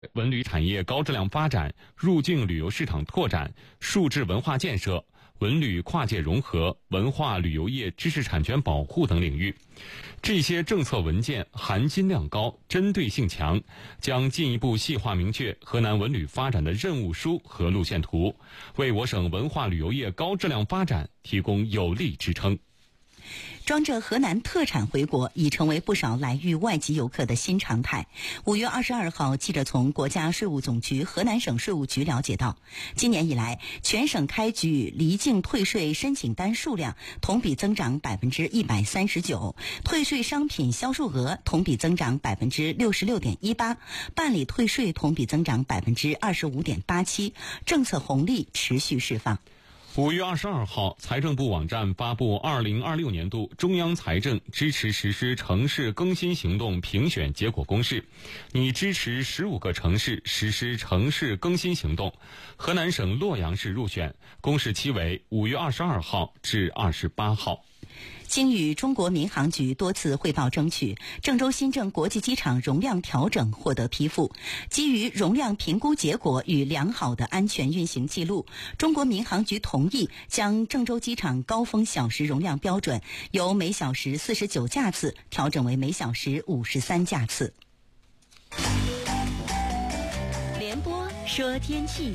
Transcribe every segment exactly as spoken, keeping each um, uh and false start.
文旅产业高质量发展、入境旅游市场拓展、数字文化建设、文旅跨界融合、文化旅游业知识产权保护等领域。这些政策文件含金量高、针对性强，将进一步细化明确河南文旅发展的任务书和路线图，为我省文化旅游业高质量发展提供有力支撑。 装着河南特产回国已成为不少来渝外籍游客的新常态。五月二十二号，记者从国家税务总局河南省税务局了解到，今年以来，全省开具离境退税申请单数量同比增长百分之一百三十九，退税商品销售额同比增长百分之六十六点一八，办理退税同比增长百分之二十五点八七，政策红利持续释放。 五月二十二号，财政部网站发布二零二六年度中央财政支持实施城市更新行动评选结果公示，拟支持十五个城市实施城市更新行动，河南省洛阳市入选，公示期为五月二十二号至二十八号。 经与中国民航局多次汇报争取，郑州新郑国际机场容量调整获得批复。基于容量评估结果与良好的安全运行记录，中国民航局同意将郑州机场高峰小时容量标准由每小时四十九架次调整为每小时五十三架次。 联播说天气。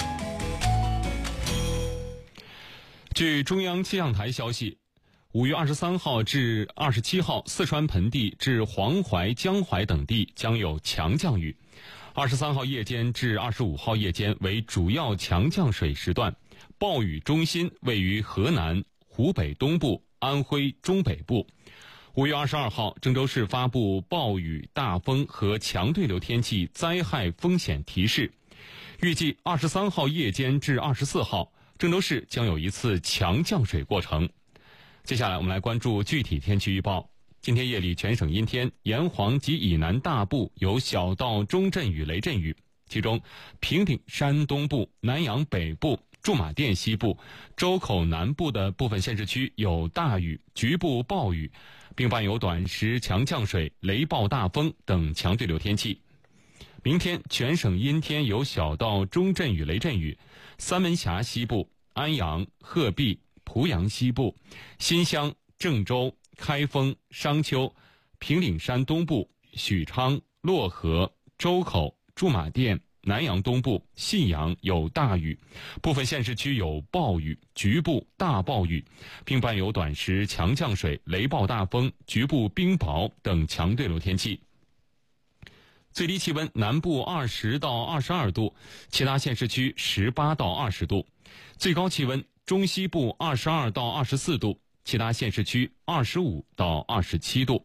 据中央气象台消息，五月二十三号至二十七号，四川盆地至黄淮、江淮等地将有强降雨。二十三号夜间至二十五号夜间为主要强降水时段，暴雨中心位于河南、湖北东部、安徽中北部。五月二十二号，郑州市发布暴雨、大风和强对流天气灾害风险提示。预计二十三号夜间至二十四号，郑州市将有一次强降水过程。接下来我们来关注具体天气预报。今天夜里全省阴天，沿黄及以南大部有小到中阵雨、雷阵雨，其中平顶山东部、南阳北部、驻马店西部、周口南部的部分县市区有大雨、局部暴雨，并伴有短时强降水、雷暴大风等强对流天气。明天全省阴天，有小到中阵雨、雷阵雨，三门峡西部、安阳、鹤壁、濮阳西部、新乡、郑州、开封、商丘、平顶山东部、许昌、漯河、周口、驻马店、南阳东部、信阳有大雨，部分县市区有暴雨、局部大暴雨，并伴有短时强降水、雷暴大风、局部冰雹等强对流天气。最低气温南部二十到二十二度，其他县市区十八到二十度。最高气温中西部二十二到二十四度，其他县市区二十五到二十七度。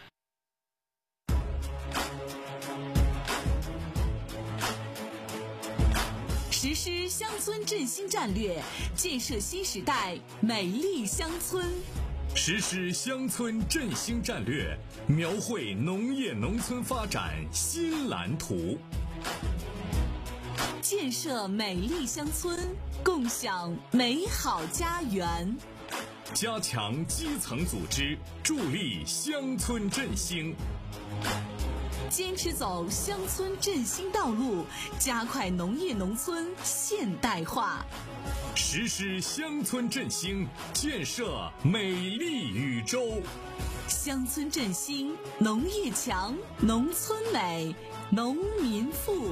实施乡村振兴战略，建设新时代美丽乡村。 实施乡村振兴战略，描绘农业农村发展新蓝图。 建设美丽乡村，共享美好家园。 加强基层组织，助力乡村振兴。 坚持走乡村振兴道路，加快农业农村现代化。 实施乡村振兴，建设美丽禹州。 乡村振兴，农业强，农村美，农民富。